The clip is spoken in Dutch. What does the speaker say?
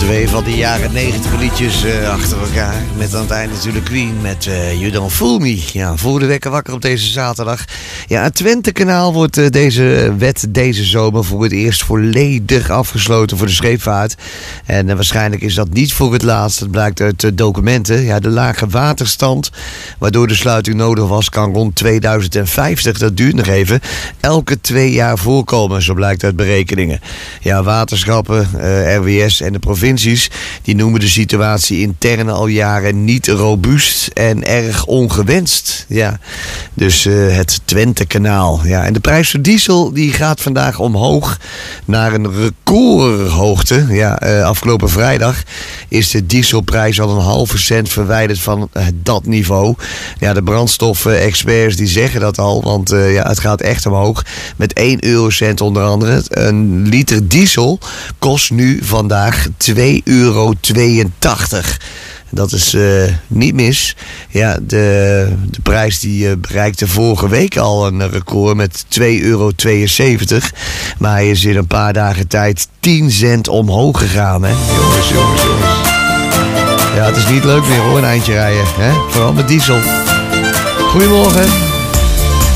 Twee van die jaren 90 liedjes achter elkaar. Met aan het eind natuurlijk Queen met You Don't Fool Me. Ja, voor de wekker wakker op deze zaterdag. Ja, het Twente-kanaal wordt deze wet deze zomer voor het eerst volledig afgesloten voor de scheepvaart. En waarschijnlijk is dat niet voor het laatst. Dat blijkt uit documenten. Ja, de lage waterstand, waardoor de sluiting nodig was, kan rond 2050, dat duurt nog even, elke 2 jaar voorkomen. Zo blijkt uit berekeningen. Ja, waterschappen, RWS en de provincies, die noemen de situatie intern al jaren niet robuust en erg ongewenst. Ja, dus het Twente-kanaal. Ja, en de prijs voor diesel die gaat vandaag omhoog naar een recordhoogte. Ja, afgelopen vrijdag is de dieselprijs al een halve cent verwijderd van dat niveau. Ja, de brandstof-experts die zeggen dat al, want ja, het gaat echt omhoog. Met 1 eurocent onder andere. Een liter diesel kost nu vandaag 2,82 euro. Dat is niet mis. Ja, de prijs die bereikte vorige week al een record met 2,72 euro. Maar hij is in een paar dagen tijd 10 cent omhoog gegaan. Hè? Jongens. Ja, het is niet leuk meer hoor, een eindje rijden. Hè? Vooral met diesel. Goedemorgen.